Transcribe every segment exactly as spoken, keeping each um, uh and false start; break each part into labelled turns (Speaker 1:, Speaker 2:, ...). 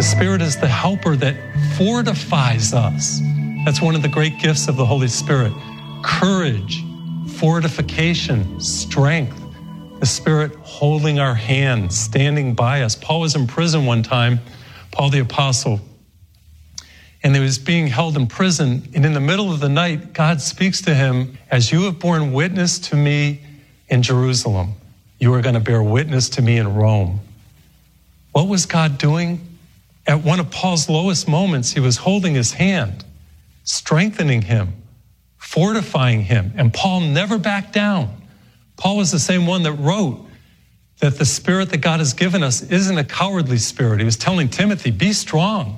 Speaker 1: Spirit is the helper that fortifies us. That's one of the great gifts of the Holy Spirit. Courage, fortification, strength. The Spirit holding our hand, standing by us. Paul was in prison one time, Paul the Apostle, and he was being held in prison. And in the middle of the night, God speaks to him, as you have borne witness to me in Jerusalem, you are going to bear witness to me in Rome. What was God doing? At one of Paul's lowest moments, he was holding his hand, strengthening him, fortifying him. And Paul never backed down. Paul was the same one that wrote that the Spirit that God has given us isn't a cowardly spirit. He was telling Timothy, be strong.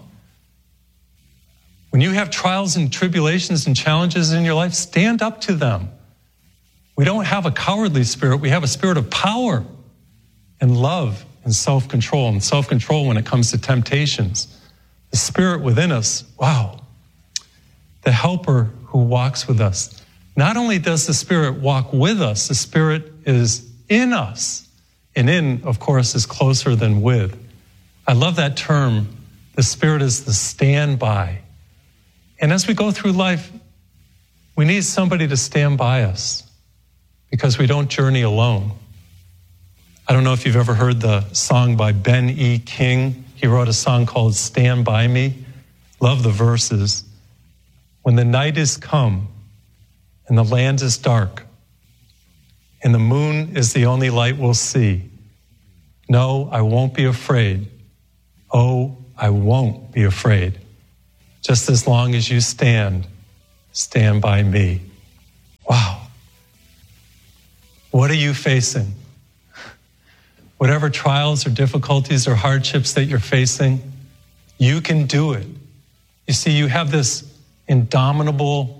Speaker 1: When you have trials and tribulations and challenges in your life, stand up to them. We don't have a cowardly spirit. We have a spirit of power and love and self-control. And self-control when it comes to temptations. The Spirit within us, wow. The helper who walks with us. Not only does the Spirit walk with us, the Spirit is in us. And in, of course, is closer than with. I love that term. The Spirit is the standby. And as we go through life, we need somebody to stand by us because we don't journey alone. I don't know if you've ever heard the song by Ben E. King. He wrote a song called Stand By Me. Love the verses. When the night is come and the land is dark and the moon is the only light we'll see, no, I won't be afraid. Oh, I won't be afraid. Just as long as you stand, stand by me. Wow. What are you facing? Whatever trials or difficulties or hardships that you're facing, you can do it. You see, you have this indomitable,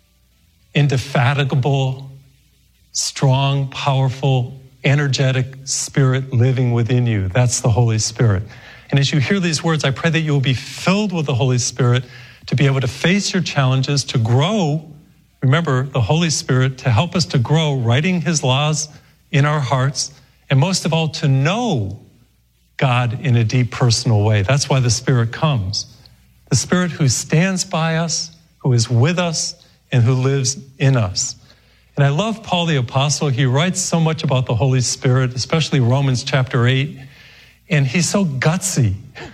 Speaker 1: indefatigable, strong, powerful, energetic spirit living within you. That's the Holy Spirit. And as you hear these words, I pray that you will be filled with the Holy Spirit to be able to face your challenges, to grow. Remember, the Holy Spirit to help us to grow, writing his laws in our hearts, and most of all, to know God in a deep personal way. That's why the Spirit comes. The Spirit who stands by us, who is with us, and who lives in us. And I love Paul the Apostle. He writes so much about the Holy Spirit, especially Romans chapter eight. And he's so gutsy.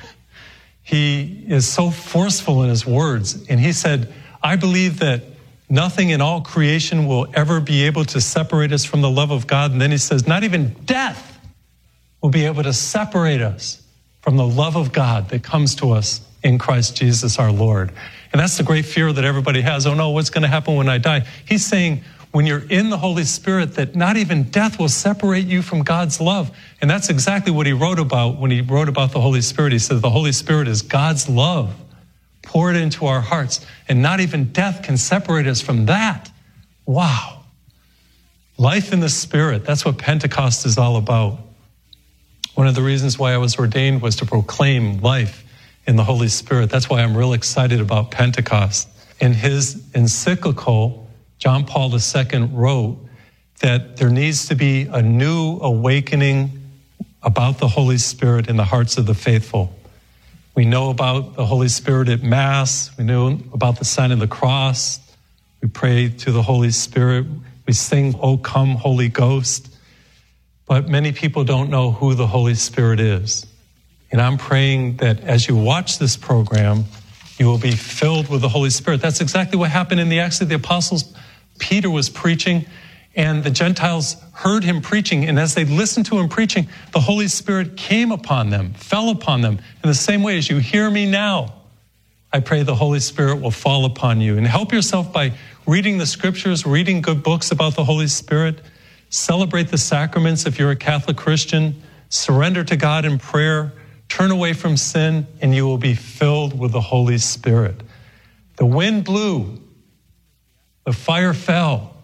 Speaker 1: He is so forceful in his words. And he said, I believe that nothing in all creation will ever be able to separate us from the love of God. And then he says, not even death will be able to separate us from the love of God that comes to us in Christ Jesus our Lord. And that's the great fear that everybody has. Oh no, what's going to happen when I die? He's saying, when you're in the Holy Spirit, that not even death will separate you from God's love. And that's exactly what he wrote about when he wrote about the Holy Spirit. He says the Holy Spirit is God's love poured into our hearts, and not even death can separate us from that. Wow. Life in the Spirit, that's what Pentecost is all about. One of the reasons why I was ordained was to proclaim life in the Holy Spirit. That's why I'm real excited about Pentecost. In his encyclical, John Paul the Second wrote that there needs to be a new awakening about the Holy Spirit in the hearts of the faithful. We know about the Holy Spirit at Mass. We know about the sign of the cross. We pray to the Holy Spirit. We sing, O come, Holy Ghost. But many people don't know who the Holy Spirit is. And I'm praying that as you watch this program, you will be filled with the Holy Spirit. That's exactly what happened in the Acts of the Apostles. Peter was preaching, and the Gentiles heard him preaching. And as they listened to him preaching, the Holy Spirit came upon them, fell upon them. In the same way as you hear me now, I pray the Holy Spirit will fall upon you. And help yourself by reading the scriptures, reading good books about the Holy Spirit. Celebrate the sacraments if you're a Catholic Christian. Surrender to God in prayer. Turn away from sin, and you will be filled with the Holy Spirit. The wind blew. The fire fell.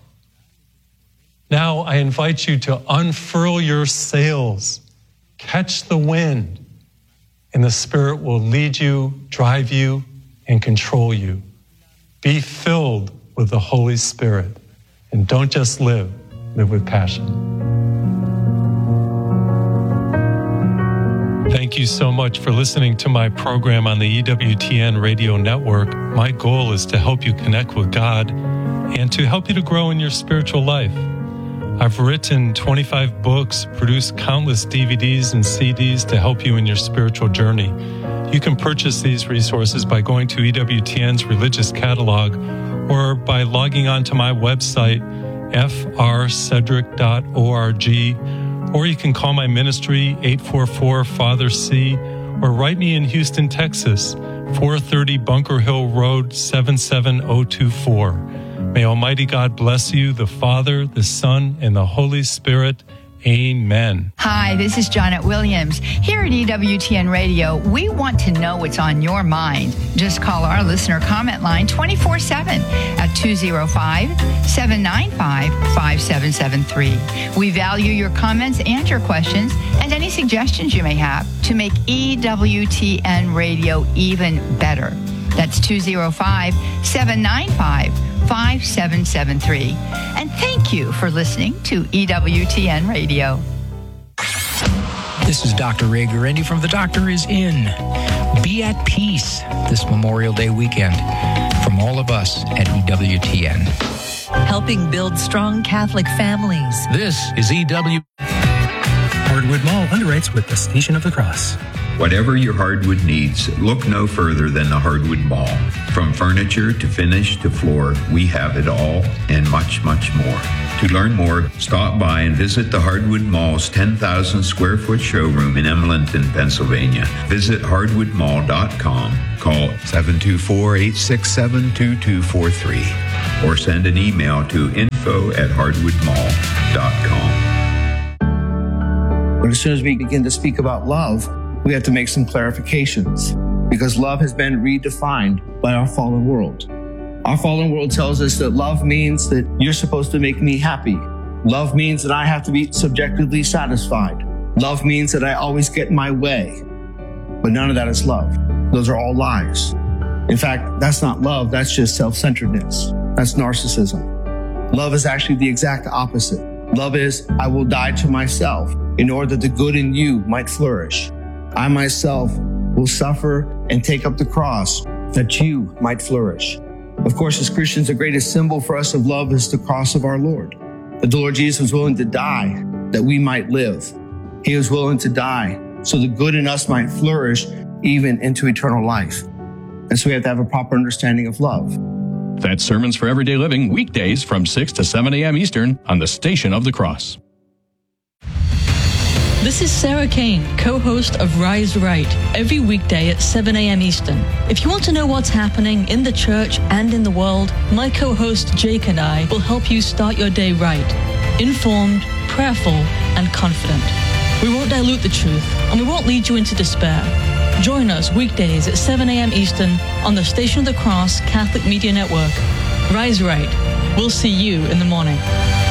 Speaker 1: Now I invite you to unfurl your sails, catch the wind, and the Spirit will lead you, drive you, and control you. Be filled with the Holy Spirit, and don't just live, live with passion. Thank you so much for listening to my program on the E W T N radio network. My goal is to help you connect with God and to help you to grow in your spiritual life. I've written twenty-five books, produced countless D V Ds and C Ds to help you in your spiritual journey. You can purchase these resources by going to E W T N's religious catalog or by logging on to my website, f r cedric dot org, or you can call my ministry, eight four four, Father C, or write me in Houston, Texas, four thirty Bunker Hill Road, seven seven zero two four. May Almighty God bless you, the Father, the Son, and the Holy Spirit. Amen.
Speaker 2: Hi, this is Janet Williams. Here at E W T N Radio, we want to know what's on your mind. Just call our listener comment line twenty-four seven at two oh five, seven nine five, five seven seven three. We value your comments and your questions and any suggestions you may have to make E W T N Radio even better. That's two oh five, seven nine five, five seven seven three. And thank you for listening to E W T N Radio.
Speaker 3: This is Doctor Ray Guarendi from The Doctor Is In. Be at peace this Memorial Day weekend from all of us at E W T N.
Speaker 4: Helping build strong Catholic families.
Speaker 3: This is E W.
Speaker 5: Hardwood Mall underwrites with the Station of the Cross.
Speaker 6: Whatever your hardwood needs, look no further than the Hardwood Mall. From furniture to finish to floor, we have it all and much, much more. To learn more, stop by and visit the Hardwood Mall's ten thousand square foot showroom in Emlenton, Pennsylvania. Visit hardwood mall dot com. Call seven two four, eight six seven, two two four three or send an email to info at hardwood mall dot com.
Speaker 7: But as soon as we begin to speak about love, we have to make some clarifications because love has been redefined by our fallen world. Our fallen world tells us that love means that you're supposed to make me happy. Love means that I have to be subjectively satisfied. Love means that I always get my way. But none of that is love. Those are all lies. In fact, that's not love. That's just self-centeredness. That's narcissism. Love is actually the exact opposite. Love is, I will die to myself in order that the good in you might flourish. I myself will suffer and take up the cross that you might flourish. Of course, as Christians, the greatest symbol for us of love is the cross of our Lord. That the Lord Jesus was willing to die that we might live. He was willing to die so the good in us might flourish even into eternal life. And so we have to have a proper understanding of love.
Speaker 8: That's Sermons for Everyday Living, weekdays from six to seven a.m. Eastern on the Station of the Cross.
Speaker 9: This is Sarah Kane, co-host of Rise Right, every weekday at seven a.m. Eastern. If you want to know what's happening in the church and in the world, my co-host Jake and I will help you start your day right, informed, prayerful, and confident. We won't dilute the truth, and we won't lead you into despair. Join us weekdays at seven a.m. Eastern on the Station of the Cross Catholic Media Network. Rise Right. We'll see you in the morning.